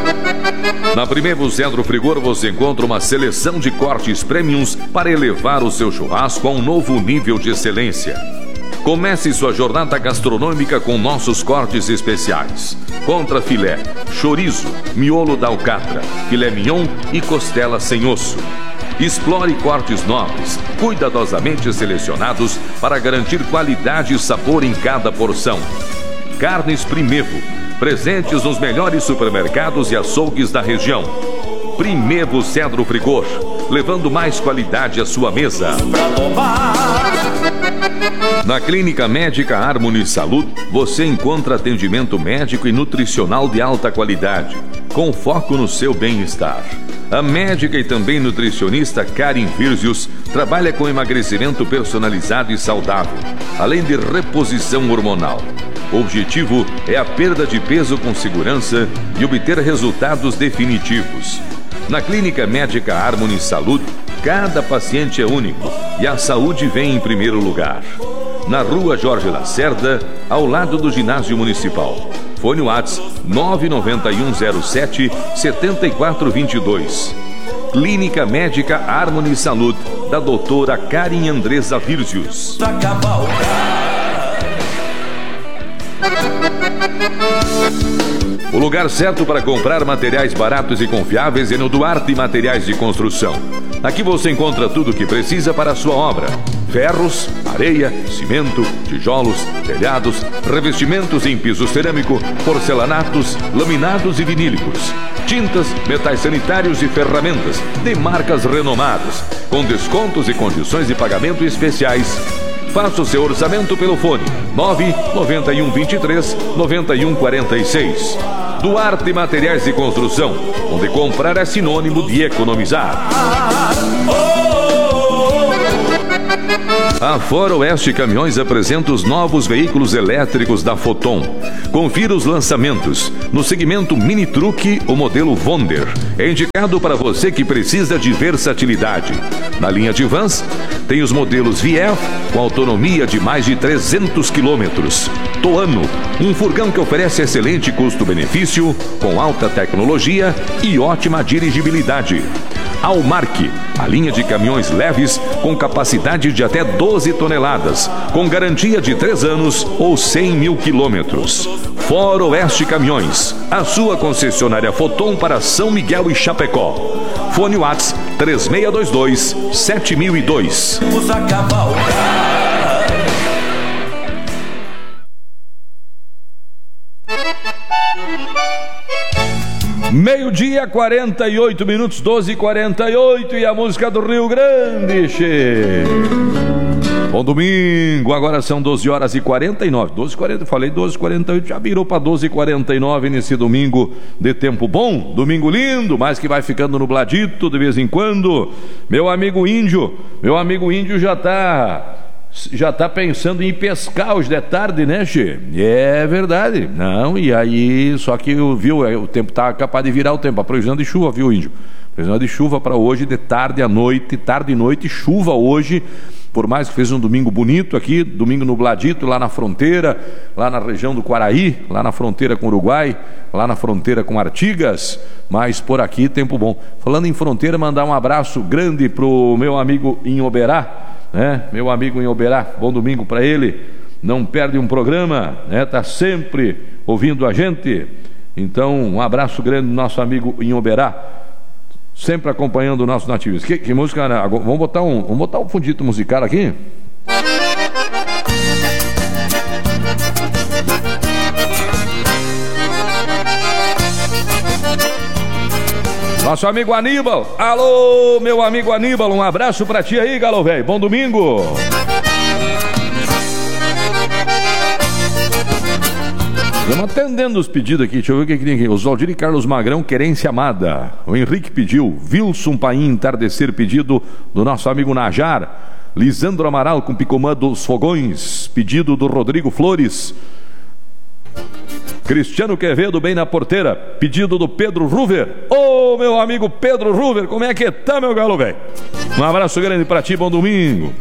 Na Primevo Centro Frigor você encontra uma seleção de cortes premiums para elevar o seu churrasco a um novo nível de excelência. Comece sua jornada gastronômica com nossos cortes especiais: contra filé, chorizo, miolo da alcatra, filé mignon e costela sem osso. Explore cortes nobres, cuidadosamente selecionados para garantir qualidade e sabor em cada porção. Carnes Primevo, presentes nos melhores supermercados e açougues da região. Primevo Centro Frigor, levando mais qualidade à sua mesa. Na Clínica Médica Harmony Saúde, você encontra atendimento médico e nutricional de alta qualidade, com foco no seu bem-estar. A médica e também nutricionista Karen Virzius trabalha com emagrecimento personalizado e saudável, além de reposição hormonal. O objetivo é a perda de peso com segurança e obter resultados definitivos. Na Clínica Médica Harmony Saúde, cada paciente é único e a saúde vem em primeiro lugar. Na Rua Jorge Lacerda, ao lado do Ginásio Municipal. Fone WhatsApp 99107 7422. Clínica Médica Harmony Saúde, da doutora Karen Andresa Virzius. O lugar certo para comprar materiais baratos e confiáveis é no Duarte Materiais de Construção. Aqui você encontra tudo o que precisa para a sua obra: ferros, areia, cimento, tijolos, telhados, revestimentos em piso cerâmico, porcelanatos, laminados e vinílicos, tintas, metais sanitários e ferramentas de marcas renomadas, com descontos e condições de pagamento especiais. Faça o seu orçamento pelo fone 99123-9146. Duarte Materiais de Construção, onde comprar é sinônimo de economizar. A Foroeste Caminhões apresenta os novos veículos elétricos da Foton. Confira os lançamentos. No segmento Mini Truck, o modelo Wonder é indicado para você que precisa de versatilidade. Na linha de vans, tem os modelos VF com autonomia de mais de 300 quilômetros. Toano, um furgão que oferece excelente custo-benefício, com alta tecnologia e ótima dirigibilidade. Almark, a linha de caminhões leves com capacidade de até 12 toneladas, com garantia de 3 anos ou 100 mil quilômetros. Foroeste Caminhões, a sua concessionária Foton para São Miguel e Chapecó. Fone WhatsApp 3622-7002. Meio-dia, 48 minutos, 12h48, e a música do Rio Grande, che. Bom domingo, agora são 12h49, 12h40, falei 12h48, já virou para 12h49 nesse domingo de tempo bom, domingo lindo, mas que vai ficando nubladito de vez em quando. Meu amigo índio já tá pensando em pescar hoje de tarde, né, che? É verdade. Não, e aí, só que viu, o tempo tá capaz de virar o tempo, a previsão de chuva, viu, índio? Previsão de chuva para hoje, de tarde e noite, chuva hoje. Por mais que fez um domingo bonito aqui, domingo nubladito lá na fronteira, lá na região do Quaraí, lá na fronteira com o Uruguai, lá na fronteira com Artigas, mas por aqui tempo bom. Falando em fronteira, mandar um abraço grande pro meu amigo em Oberá, né? Meu amigo em Oberá, bom domingo para ele, não perde um programa, né? Tá sempre ouvindo a gente. Então, um abraço grande do nosso amigo em Oberá, sempre acompanhando o nosso nativismo. Que música, né? Vamos botar um fundito musical aqui. Nosso amigo Aníbal. Alô, meu amigo Aníbal, um abraço pra ti aí, galo velho. Bom domingo. Estamos atendendo os pedidos aqui, deixa eu ver o que tem aqui. Oswaldir e Carlos Magrão, Querência Amada. O Henrique pediu, Wilson Paim, Entardecer, pedido do nosso amigo Najar. Lisandro Amaral com Picomã dos Fogões, pedido do Rodrigo Flores. Cristiano Quevedo, bem na porteira, pedido do Pedro Ruver. Ô, meu amigo Pedro Ruver, como é que tá, meu galo velho? Um abraço grande pra ti, bom domingo.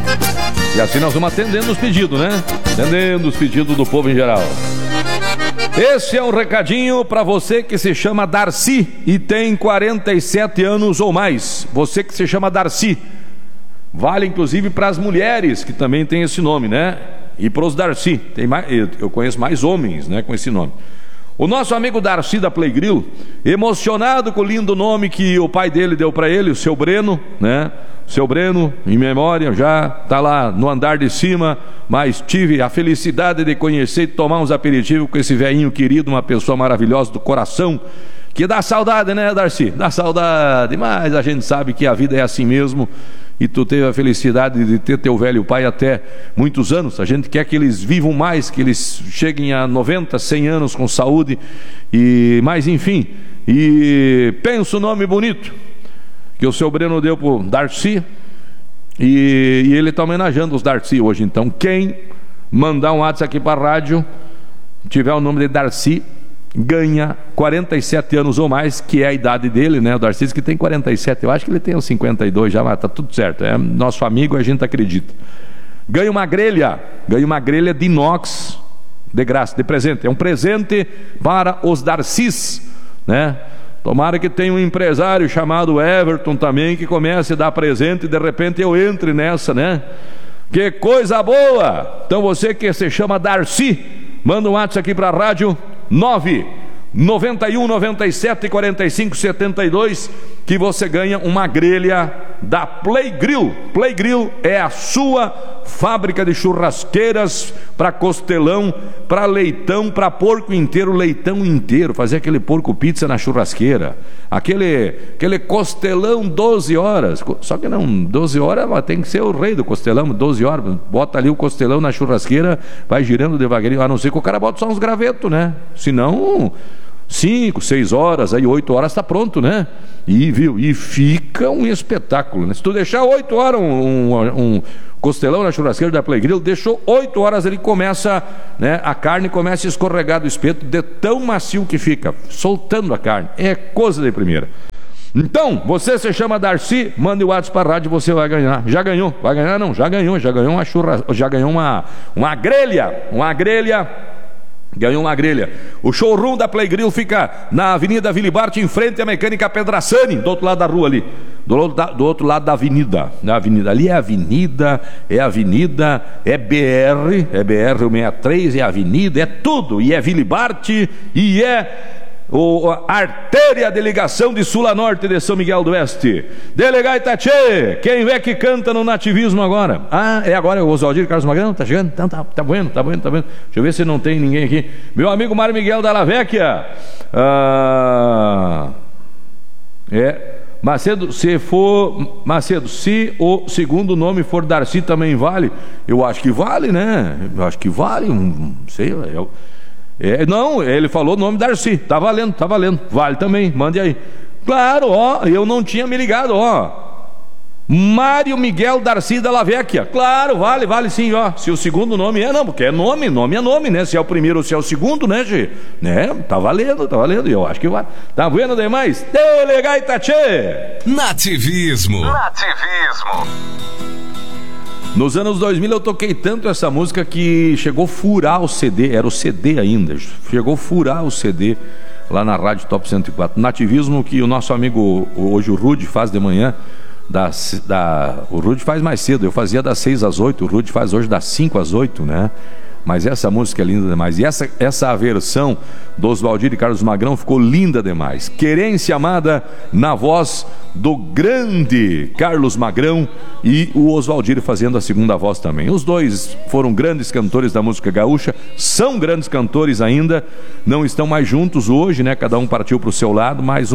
E assim nós vamos atendendo os pedidos, né? Atendendo os pedidos do povo em geral. Esse é um recadinho para você que se chama Darcy e tem 47 anos ou mais. Você que se chama Darcy. Vale inclusive para as mulheres que também tem esse nome, né? E para os Darcy. Tem mais, eu conheço mais homens, né, com esse nome. O nosso amigo Darcy da Playgrill, emocionado com o lindo nome que o pai dele deu para ele, o seu Breno, né? Seu Breno, em memória, já está lá no andar de cima, mas tive a felicidade de conhecer e tomar uns aperitivos com esse velhinho querido, uma pessoa maravilhosa do coração, que dá saudade, né, Darcy? Dá saudade, mas a gente sabe que a vida é assim mesmo. E tu teve a felicidade de ter teu velho pai até muitos anos. A gente quer que eles vivam mais, que eles cheguem a 90, 100 anos com saúde. Mas enfim, e pensa o nome bonito que o seu Breno deu pro Darcy. E ele está homenageando os Darcy hoje. Então quem mandar um WhatsApp aqui para a rádio, tiver o nome de Darcy, ganha 47 anos ou mais, que é a idade dele, né? O Darcy que tem 47, eu acho que ele tem uns 52 já, mas tá tudo certo, é nosso amigo, a gente acredita. Ganha uma grelha de inox, de graça, de presente, é um presente para os Darcys, né? Tomara que tenha um empresário chamado Everton também, que comece a dar presente e de repente eu entre nessa, né? Que coisa boa! Então você que se chama Darcy, manda um WhatsApp aqui para a rádio 991 97 45 72, que você ganha uma grelha da Playgrill. Playgrill é a sua fábrica de churrasqueiras para costelão, para leitão, para porco inteiro, leitão inteiro, fazer aquele porco pizza na churrasqueira, aquele costelão 12 horas, só que não, 12 horas tem que ser o rei do costelão, 12 horas, bota ali o costelão na churrasqueira, vai girando devagarinho, a não ser que o cara bota só uns gravetos, né? Senão 5, 6 horas, aí 8 horas está pronto, né? E fica um espetáculo, né? Se tu deixar 8 horas um costelão na churrasqueira da Playgrill, deixou 8 horas, ele começa, né? A carne começa a escorregar do espeto, de tão macio que fica, soltando a carne, é coisa de primeira. Então, você se chama Darcy, manda o WhatsApp para a rádio, você vai ganhar. Já ganhou, vai ganhar não, já ganhou uma já ganhou uma grelha. Ganhou uma grelha. O showroom da Playgrill fica na Avenida Vilibart, em frente à Mecânica Pedrassani, do outro lado da rua ali, do outro lado da avenida. Na avenida ali é avenida, é BR 163, é avenida, é tudo, e é Vilibart, e é a artéria de ligação de sul a norte de São Miguel do Oeste. Delegado Itatchê, quem é que canta no nativismo agora? É agora o Oswaldir Carlos Magrão, tá chegando? Então tá bueno. Deixa eu ver se não tem ninguém aqui. Meu amigo Mário Miguel da La Vecchia. Macedo, se o segundo nome for Darcy também vale? Eu acho que vale, né? Eu acho que vale, não sei, não, ele falou o nome Darcy, tá valendo, vale também, mande aí. Claro, eu não tinha me ligado, Mário Miguel Darcy da La Vecchia, claro, vale sim, se o segundo nome não, porque é nome é nome, né? Se é o primeiro ou se é o segundo, né, Gê? Né? Tá valendo, eu acho que vale. Tá vendo demais? Delegado Itatchê. Nativismo. Nos anos 2000 eu toquei tanto essa música que chegou a furar o CD, era o CD ainda, chegou a furar o CD lá na Rádio Top 104. Nativismo que o nosso amigo, hoje o Rude, faz de manhã, o Rude faz mais cedo, eu fazia das 6 às 8, o Rude faz hoje das 5 às 8, né? Mas essa música é linda demais. E essa versão do Oswaldir e Carlos Magrão ficou linda demais. Querência Amada, na voz do grande Carlos Magrão, e o Oswaldir fazendo a segunda voz também. Os dois foram grandes cantores da música gaúcha, são grandes cantores ainda, não estão mais juntos hoje, né? Cada um partiu para o seu lado, mas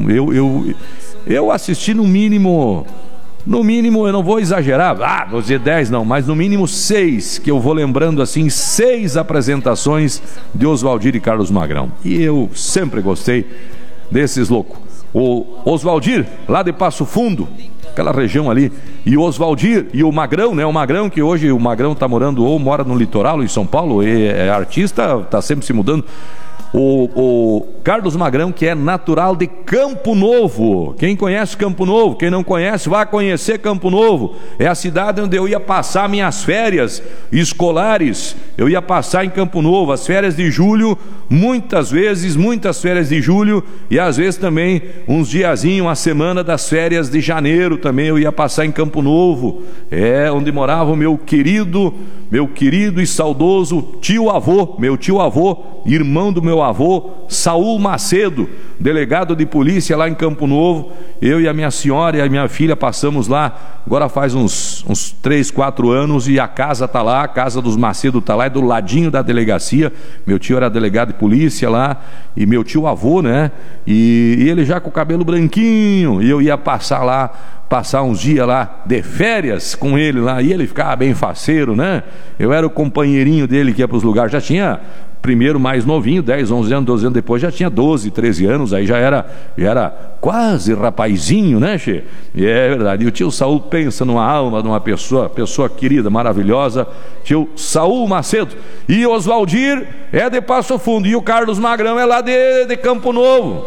eu assisti no mínimo, eu não vou exagerar, vou dizer 10 não, mas no mínimo 6, que eu vou lembrando assim, 6 apresentações de Oswaldir e Carlos Magrão. E eu sempre gostei desses loucos. O Oswaldir, lá de Passo Fundo, aquela região ali, e o Oswaldir e o Magrão, né? O Magrão, que hoje o Magrão tá morando ou mora no litoral, em São Paulo, é artista, tá sempre se mudando. O Carlos Magrão, que é natural de Campo Novo. Quem conhece Campo Novo? Quem não conhece, vai conhecer Campo Novo. É a cidade onde eu ia passar minhas férias escolares. Eu ia passar em Campo Novo, as férias de julho, muitas férias de julho, e às vezes também uns diazinhos, uma semana das férias de janeiro também eu ia passar em Campo Novo. É onde morava o meu querido e saudoso meu tio avô, irmão do meu avô, Saul Macedo, delegado de polícia lá em Campo Novo. Eu e a minha senhora e a minha filha passamos lá, agora faz uns 3, 4 anos, e a casa está lá, a casa dos Macedo está lá, é do ladinho da delegacia. Meu tio era delegado de polícia lá, e meu tio avô, né? E ele já com o cabelo branquinho, e eu ia passar uns dias lá de férias com ele lá, e ele ficava bem faceiro, né? Eu era o companheirinho dele que ia para os lugares, já tinha primeiro mais novinho, 10, 11 anos, 12 anos depois já tinha 12, 13 anos, aí já era quase rapazinho, né, che? E é verdade, e o tio Saul pensa numa alma de uma pessoa querida, maravilhosa, tio Saul Macedo. E o Oswaldir é de Passo Fundo, e o Carlos Magrão é lá de Campo Novo.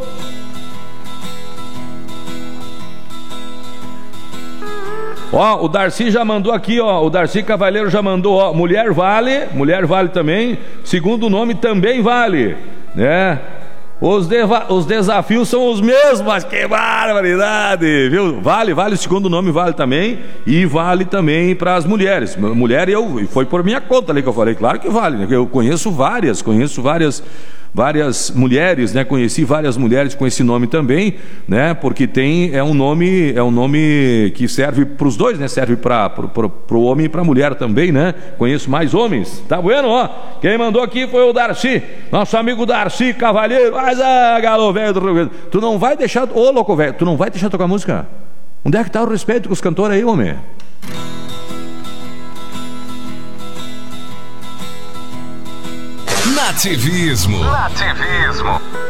Ó, o Darcy já mandou aqui, ó, o Darcy Cavaleiro já mandou, ó, mulher vale também, segundo nome também vale, né? Os desafios são os mesmos, mas que barbaridade, viu? Vale, o segundo nome vale também, e vale também para as mulheres. Mulher, foi por minha conta ali que eu falei, claro que vale, né? Eu conheço várias mulheres, né? Conheci várias mulheres com esse nome também, né? Porque é um nome que serve para os dois, né? Serve para o homem e para a mulher também, né? Conheço mais homens. Tá bueno, ó. Quem mandou aqui foi o Darcy, nosso amigo Darcy Cavaleiro. Mas galo velho do Rio Grande. Tu não vai deixar, ô louco velho, tu não vai deixar tocar música? Onde é que tá o respeito com os cantores aí, homem? Nativismo.